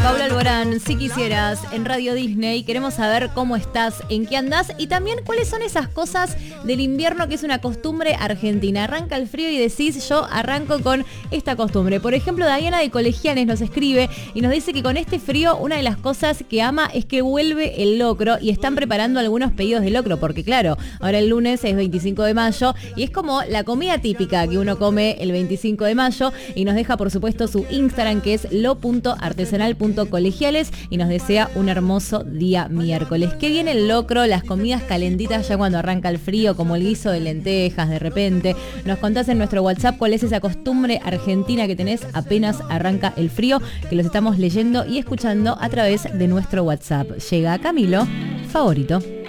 Paula Alborán, si quisieras, en Radio Disney. Queremos saber cómo estás, en qué andás y también cuáles son esas cosas del invierno que es una costumbre argentina. Arranca el frío y decís, yo arranco con esta costumbre. Por ejemplo, Diana de Colegiales nos escribe y nos dice que con este frío una de las cosas que ama es que vuelve el locro y están preparando algunos pedidos de locro, porque claro, ahora el lunes es 25 de mayo y es como la comida típica que uno come el 25 de mayo y nos deja por supuesto su Instagram que es lo.artesanal.colegiales y nos desea un hermoso día miércoles. Qué viene el locro, las comidas calentitas ya cuando arranca el frío, como el guiso de lentejas de repente. Nos contás en nuestro WhatsApp cuál es esa costumbre argentina que tenés apenas arranca el frío, que los estamos leyendo y escuchando a través de nuestro WhatsApp. Llega Camilo, favorito.